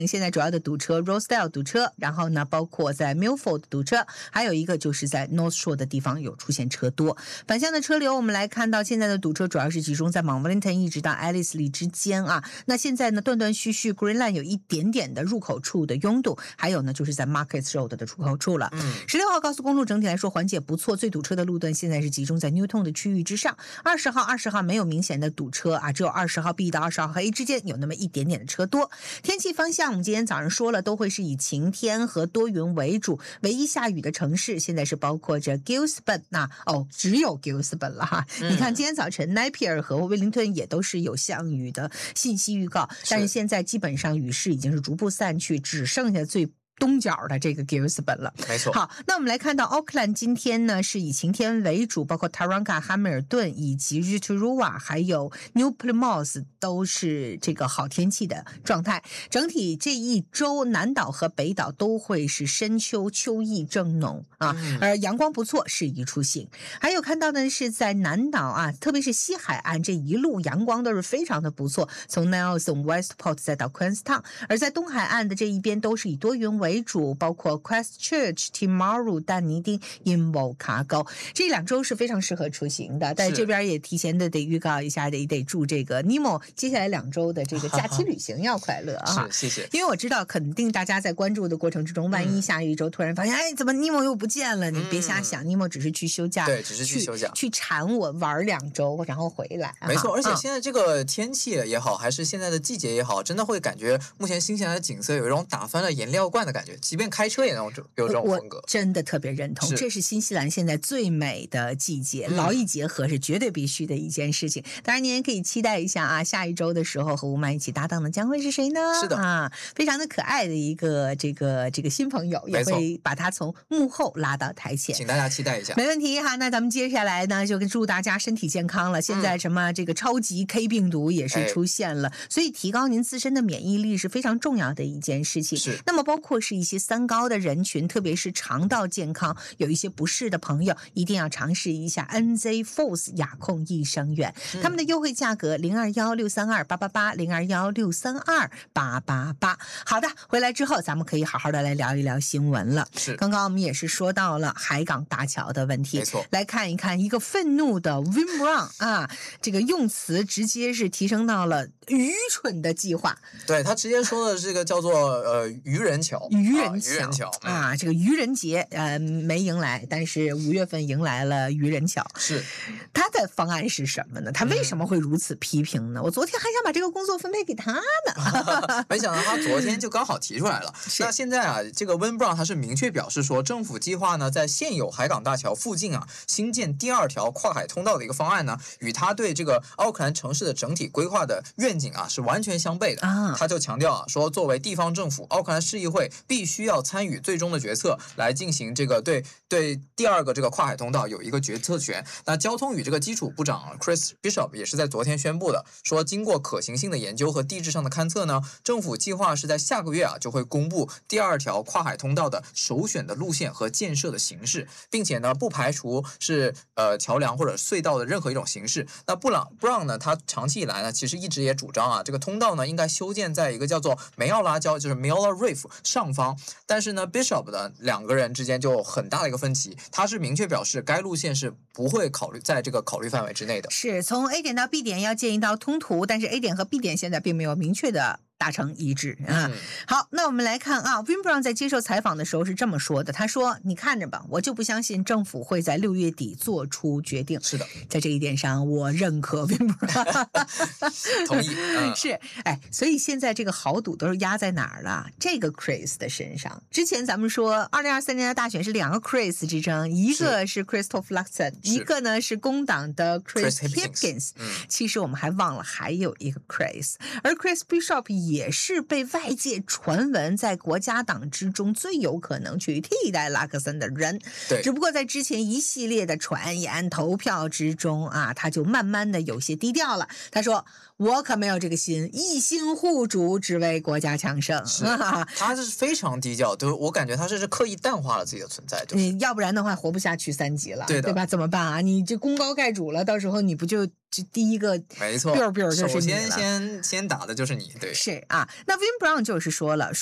现在主要的堵车 Rosedale 堵车，然后呢包括在 Milford 堵车，还有一个就是在 North Shore 的地方有出现车多。反向的车流我们来看到现在的堵车主要是集中在 Mount Wellington 一直到 Ellerslie 之间啊。那现在呢断断续续 Greenland 有一点点的入口处的拥堵，还有呢就是在 Market Road 的出口处了。16号高速公路整体来说缓解不错，最堵车的路段现在是集中在 Newton 的区域之上。20号没有明显的堵车啊，只有20号 B 到20号 A 之间有那么一点点的车多。天气方向我们今天早上说了，都会是以晴天和多云为主，唯一下雨的城市现在是包括着 Gisborne 只有 Gisborne 了哈。你看今天早晨 Napier 和威灵顿也都是有降雨的信息预告，但是现在基本上雨势已经是逐步散去，只剩下最东角的这个 Gisborne 了。 没错。 好，那我们来看到 Auckland 今天呢是以晴天为主，包括 Taranaka 哈密尔顿以及 Rotorua 还有 New Plymouth 都是这个好天气的状态。整体这一周南岛和北岛都会是深秋，秋意正浓啊，而阳光不错，适宜出行。还有看到的是在南岛啊，特别是西海岸这一路阳光都是非常的不错，从 Nelson、Westport 再到 Queenstown， 而在东海岸的这一边都是以多云为主，包括 Christchurch、Timaru、但尼丁、Invercargill， 这2周是非常适合出行的。但是这边也提前的得预告一下，得祝这个 Nemo 接下来2周的这个假期旅行要快乐啊！ 是，谢谢。 因为我知道肯定大家在关注的过程之中，万一下一周突然发现，怎么 Nemo 又不见了？你别瞎想，Nemo 只是去休假， 对，只是去休假， 去缠我玩2周，然后回来。 没错，而且现在这个天气也好，还是现在的季节也好，真的会感觉目前新西兰的景色有一种打翻了颜料罐的感觉，即便开车也有这种风格。 我真的特别认同，这是新西兰现在最美的季节，劳逸结合是绝对必须的一件事情。当然你也可以期待一下啊，下一周的时候和吴曼一起搭档的将会是谁呢？ 是的啊，非常的可爱的一个这个新朋友，也会把他从幕后拉到台前， 请大家期待一下。 没问题哈，那咱们接下来呢就祝大家身体健康了。现在什么这个超级 K 病毒也是出现了，所以提高您自身的免疫力是非常重要的一件事情。 是， 那么包括是一些3高的人群，特别是肠道健康有一些不适的朋友，一定要尝试一下 NZ Force 雅控益生元，他们的优惠价格021632880816328888。好的，回来之后咱们可以好好的来聊一聊新闻了。 是， 刚刚我们也是说到了海港大桥的问题， 没错， 来看一看一个愤怒的 Win Brown 啊，这个用词直接是提升到了愚蠢的计划。 对，他直接说的这个叫做愚人桥， 愚人桥啊， 这个愚人节没迎来，但是5月份迎来了愚人桥。 是， 他的方案是什么呢？他为什么会如此批评呢？我昨天还想把这个工作分配给他呢， 没想到他昨天就刚好提出来了。那现在啊，这个 Win Brown 他是明确表示说，政府计划呢在现有海港大桥附近啊新建第2条跨海通道的一个方案呢，与他对这个奥克兰城市的整体规划的愿景啊是完全相悖的。他就强调啊说，作为地方政府，奥克兰市议会必须要参与最终的决策，来进行这个对第2个这个跨海通道有一个决策权。那交通与这个基础部长 Chris Bishop 也是在昨天宣布的，说经过可行性的研究和地质上的勘测呢，政府计划是在下个月啊就会公布第2条跨海通道的首选的路线和建设的形式，并且呢不排除是桥梁或者隧道的任何一种形式。那Brown 呢，他长期以来呢其实一直也主张啊，这个通道呢应该修建在一个叫做梅奥拉礁，就是 Meola Reef 上方。但是呢 Bishop 的2个人之间就有很大的一个分歧，他是明确表示该路线是不会在这个考虑范围之内的。 是从 A 点到 B 点要建一道通途，但是 A 点和 B 点现在并没有明确的达成一致啊。好，那我们来看啊 Win Brown 在接受采访的时候是这么说的，他说你看着吧，我就不相信政府会在6月底做出决定。 是的， 在这一点上我认可 Win Brown 同意是，所以现在这个豪赌都是压在哪儿了？这个 Chris 的身上。之前咱们说2023年的大选是2个 Chris 之争，一个是 Christopher Luxon， 一个呢是工党的 Chris Hipkins。其实我们还忘了还有一个 Chris， 而 Chris Bishop 也是被外界传闻在国家党之中最有可能去替代拉克森的人。 对， 只不过在之前一系列的传言投票之中啊，他就慢慢的有些低调了。他说我可没有这个心，一心护主，只为国家强盛。 他是非常低调，对，我感觉他是刻意淡化了自己的存在。 要不然的话活不下去3级了， 对吧？怎么办啊？你这功高盖主了，到时候你不就这第一个没错， biu biu 就是首你了先先打的就是你，对， 是啊。那 Vin Brown 就是说了。